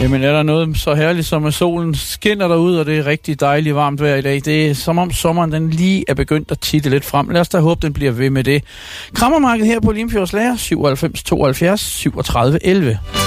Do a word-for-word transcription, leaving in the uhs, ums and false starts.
Jamen er der noget så herligt som at solen skinner derud, og det er rigtig dejligt varmt vejr i dag. Det er som om sommeren den lige er begyndt at titte lidt frem. Lad os da håbe, den bliver ved med det. Krammermarkedet her på Limfjords Lager, syvoghalvfems tooghalvfjerds syvogtredive elleve.